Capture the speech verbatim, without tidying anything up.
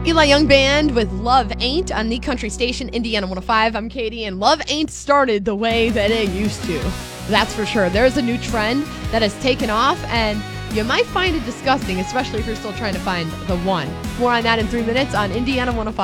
Eli Young Band with Love Ain't on the country station Indiana one oh five. I'm Katie, and love ain't started the way that it used to. That's for sure. There's a new trend that has taken off, and you might find it disgusting, especially if you're still trying to find the one. More on that in three minutes on Indiana one oh five.